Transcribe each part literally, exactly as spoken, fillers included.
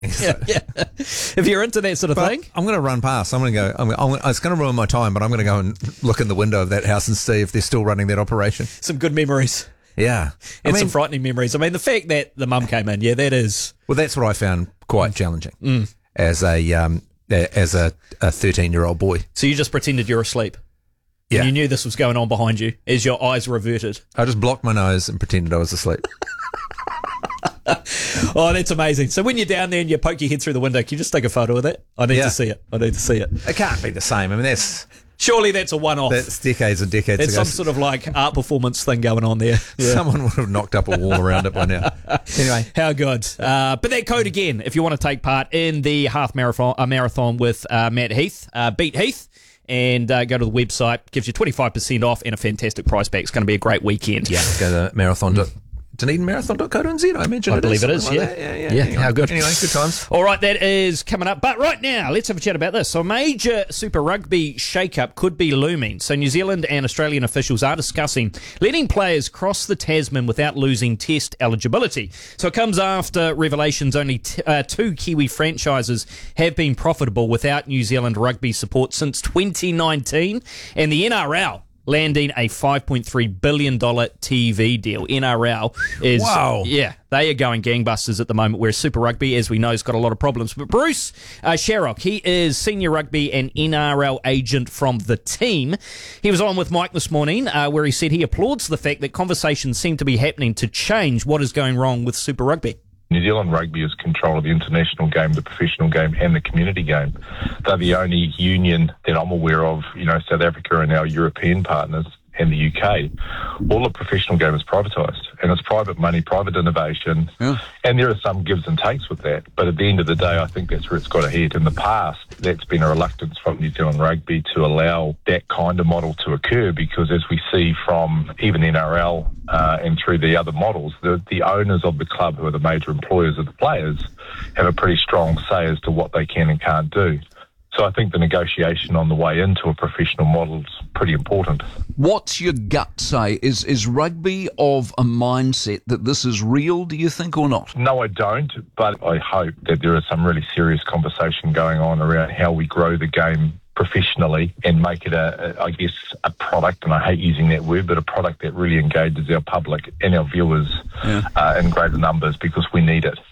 Yeah, yeah. If you're into that sort of But thing. I'm going to run past. I'm going to go. I'm, I'm, it's going to ruin my time, but I'm going to go and look in the window of that house and see if they're still running that operation. Some good memories. Yeah, I And mean, some frightening memories. I mean, the fact that the mum came in, yeah, that is... well, that's what I found quite challenging Mm. as a um, a- as a a thirteen year old boy. So you just pretended you're asleep. Yeah, And you knew this was going on behind you as your eyes reverted. I just blocked my nose and pretended I was asleep. Oh, that's amazing. So when you're down there and you poke your head through the window, can you just take a photo of that? I need Yeah. to see it. I need to see it. It can't be the same. I mean, that's Surely that's a one-off. that's decades and decades There's ago. some sort of like art performance thing going on there. Yeah. Someone would have knocked up a wall around it by now. Anyway, How good. Uh, but that code again, if you want to take part in the half marathon, uh, marathon with uh, Matt Heath, uh, Beat Heath, and uh, go to the website, gives you twenty-five percent off and a fantastic price back. It's going to be a great weekend. yeah, go to marathon. Dunedin marathon dot co dot n z, I imagine I it believe is. it is, something yeah. like that. yeah. Yeah, Anyway. how good. Anyway, good times. All right, that is coming up. But right now, let's have a chat about this. So a major Super Rugby shake-up could be looming. So New Zealand and Australian officials are discussing letting players cross the Tasman without losing test eligibility. So it comes after revelations only t- uh, two Kiwi franchises have been profitable without New Zealand rugby support since twenty nineteen. And the N R L landing a five point three billion dollars T V deal. N R L is... Wow. Yeah, they are going gangbusters at the moment, whereas Super Rugby, as we know, has got a lot of problems. But Bruce uh, Sharrock, he is Senior Rugby and N R L agent from the team. He was on with Mike this morning, uh, where he said he applauds the fact that conversations seem to be happening to change what is going wrong with Super Rugby. New Zealand Rugby has control of the international game, the professional game and the community game. They're the only union that I'm aware of, you know, South Africa and our European partners and the U K. All the professional game is privatised and it's private money, private innovation. Yeah. And there are some gives and takes with that. But at the end of the day, I think that's where it's got to head. In the past, that's been a reluctance from New Zealand Rugby to allow that kind of model to occur because as we see from even N R L uh, and through the other models, the, the owners of the club who are the major employers of the players have a pretty strong say as to what they can and can't do. So I think the negotiation on the way into a professional model is pretty important. What's your gut say? Is is rugby of a mindset that this is real, do you think, or not? No, I don't, but I hope that there is some really serious conversation going on around how we grow the game professionally and make it a, a I guess, a product, and I hate using that word, but a product that really engages our public and our viewers Yeah. uh, in greater numbers because we need it.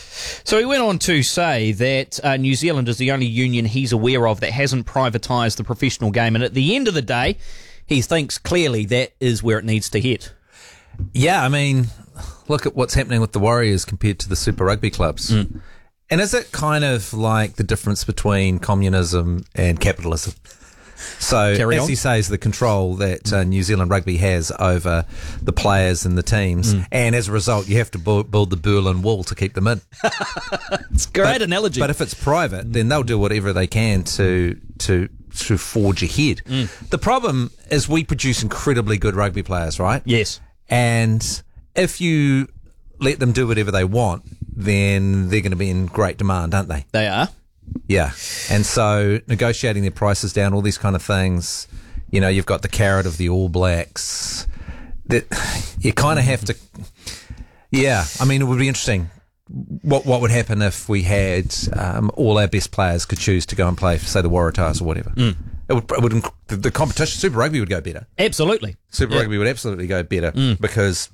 So he went on to say that uh, New Zealand is the only union he's aware of that hasn't privatised the professional game. And at the end of the day, he thinks clearly that is where it needs to hit. Yeah, I mean, look at what's happening with the Warriors compared to the Super Rugby clubs. Mm. And is it kind of like the difference between communism and capitalism? So, Carry as on. he says, the control that uh, New Zealand Rugby has over the players and the teams, Mm. and as a result, you have to bu- build the Berlin Wall to keep them in. It's a great But- analogy. But if it's private, then they'll do whatever they can to to to forge ahead. Mm. The problem is we produce incredibly good rugby players, right? Yes. And if you let them do whatever they want, then they're going to be in great demand, aren't they? They are. Yeah. And so negotiating their prices down, all these kind of things, you know, you've got the carrot of the All Blacks. That you kind of have to, yeah. I mean, it would be interesting. What what would happen if we had um, all our best players could choose to go and play for, say, the Waratahs or whatever? Mm. It would, it would inc- the, the competition, Super Rugby would go better. Absolutely. Super Yeah. Rugby would absolutely go better Mm. because,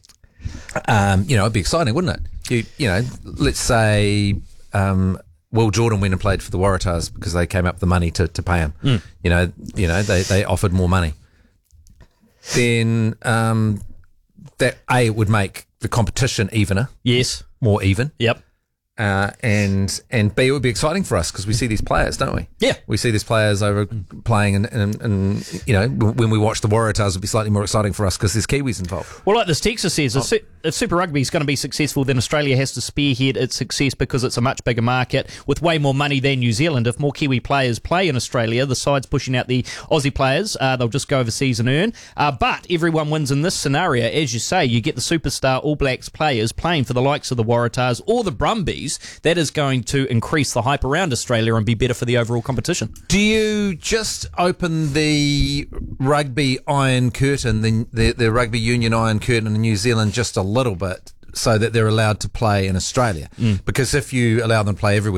um, you know, it'd be exciting, wouldn't it? You, you know, let's say um, Will Jordan went and played for the Waratahs because they came up with the money to, to pay him. Mm. You know, you know, they, they offered more money. Then um, that A, it would make the competition evener, Yes. more even. Yep. Uh, and and B, it would be exciting for us because we see these players, don't we? Yeah. We see these players over playing, and, and, and you know, when we watch the Waratahs, it'd be slightly more exciting for us because there's Kiwis involved. Well, like this Texas says, if, Su- if Super Rugby is going to be successful, then Australia has to spearhead its success because it's a much bigger market with way more money than New Zealand. If more Kiwi players play in Australia, the side's pushing out the Aussie players. Uh, they'll just go overseas and earn. Uh, but everyone wins in this scenario. As you say, you get the superstar All Blacks players playing for the likes of the Waratahs or the Brumbies. That is going to increase the hype around Australia and be better for the overall competition. Do you just open the rugby iron curtain, the, the, the rugby union iron curtain in New Zealand just a little bit so that they're allowed to play in Australia. Because if you allow them to play everywhere,